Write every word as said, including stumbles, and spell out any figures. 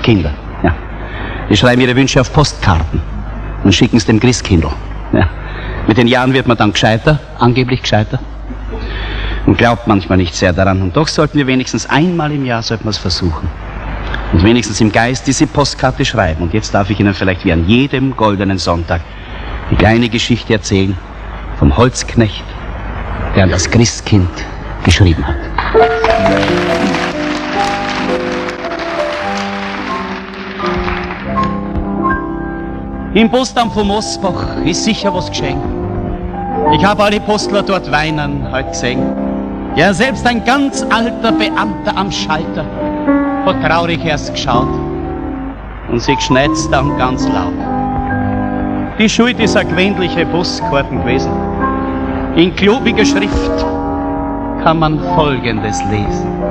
Kinder, ja. Die schreiben ihre Wünsche auf Postkarten und schicken es dem Christkindl. Ja. Mit den Jahren wird man dann gescheiter, angeblich gescheiter, und glaubt manchmal nicht sehr daran. Und doch sollten wir wenigstens einmal im Jahr sollten wir es versuchen. Und wenigstens im Geist diese Postkarte schreiben. Und jetzt darf ich Ihnen vielleicht wie an jedem goldenen Sonntag die kleine Geschichte erzählen vom Holzknecht, der an das Christkind geschrieben hat. Im Postamt von Mosbach ist sicher was geschehen. Ich habe alle Postler dort weinen heute gesehen. Ja, selbst ein ganz alter Beamter am Schalter hat traurig erst geschaut und sich geschnetzt dann ganz laut. Die Schuld ist eine gewöhnliche Postkarten gewesen. In klobiger Schrift kann man Folgendes lesen.